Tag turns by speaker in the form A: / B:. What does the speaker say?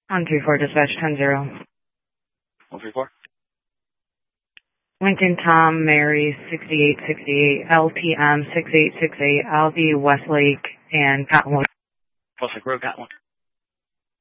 A: 134 dispatch 10-0.
B: 134.
A: Lincoln Tom Mary 6868 LPM 6868 Alvey Westlake and Cottonwood.
B: Westlake Road, got one.